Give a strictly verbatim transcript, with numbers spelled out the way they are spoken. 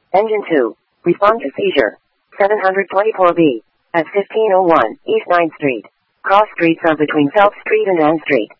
Engine two. Respond to seizure. seven twenty-four B. At fifteen oh one East ninth Street. Cross streets are between South Street and Ann Street.